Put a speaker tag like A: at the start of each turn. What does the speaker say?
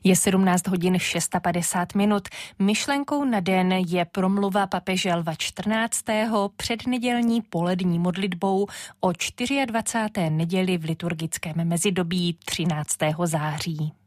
A: Je 17 hodin 650 minut. Myšlenkou na den je promluva papeže Lva XIV. Před nedělní polední modlitbou o 24. neděli v liturgickém mezidobí 13. září.